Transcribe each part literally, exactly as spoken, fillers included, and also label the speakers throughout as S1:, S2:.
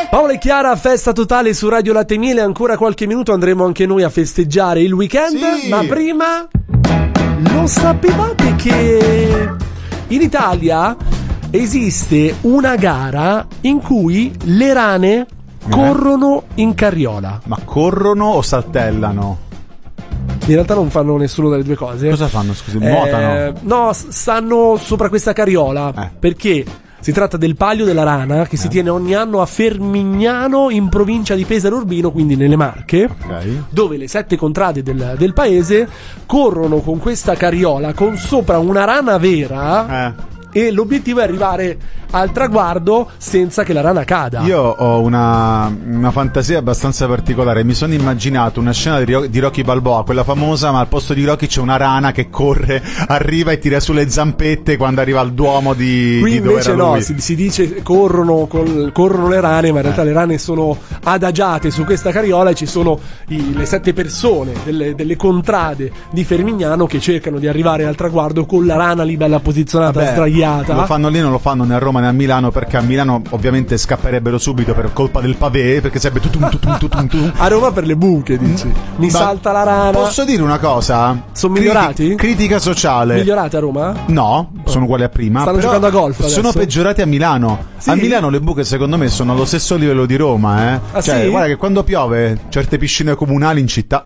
S1: Paola e Chiara, festa totale su Radio Latte Miele. Ancora qualche minuto andremo anche noi a festeggiare il weekend.
S2: Sì.
S1: Ma prima, lo sapevate che in Italia esiste una gara in cui le rane corrono in carriola?
S2: Ma corrono o saltellano?
S1: In realtà non fanno nessuno delle due cose.
S2: Cosa fanno, scusi?
S1: Eh,
S2: Nuotano?
S1: No, s- stanno sopra questa carriola.
S2: Eh.
S1: Perché si tratta del Palio della Rana, che si tiene ogni anno a Fermignano, in provincia di Pesaro Urbino, quindi nelle Marche,
S2: Ok.
S1: dove le sette contrade del, del paese corrono con questa carriola con sopra una rana vera.
S2: Eh.
S1: E l'obiettivo è arrivare al traguardo senza che la rana cada.
S2: Io ho una, una fantasia abbastanza particolare. Mi sono immaginato una scena di, Ro- di Rocky Balboa, quella famosa, ma al posto di Rocky c'è una rana che corre, arriva e tira sulle zampette quando arriva al Duomo di,
S1: Qui
S2: di dove
S1: invece
S2: era
S1: no,
S2: lui.
S1: si, si dice corrono, col- corrono le rane, ma in realtà
S2: Eh.
S1: le rane sono adagiate su questa carriola e ci sono i- le sette persone delle, delle contrade di Fermignano che cercano di arrivare al traguardo con la rana lì bella posizionata,
S2: Beh,
S1: sdraiata.
S2: lo fanno lì, non lo fanno né a Roma né a Milano, perché a Milano ovviamente scapperebbero subito per colpa del pavé, perché sarebbe tutum tutum tutum tutum.
S1: A Roma per le buche, dici. Mi
S2: Ma
S1: salta la rana.
S2: Posso dire una cosa?
S1: Sono
S2: Criti-
S1: migliorati?
S2: critica sociale.
S1: Migliorate a Roma?
S2: No, sono uguali a prima.
S1: Stanno
S2: però
S1: giocando a golf adesso?
S2: sono peggiorati a Milano.
S1: Sì?
S2: A Milano le buche secondo me sono allo stesso livello di Roma, eh.
S1: Ah,
S2: cioè,
S1: sì?
S2: guarda che quando piove certe piscine comunali in città.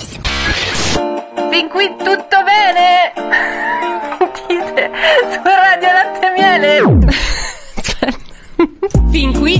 S3: Fin qui tutto bene? Dite su Radio Latte Miele. Fin qui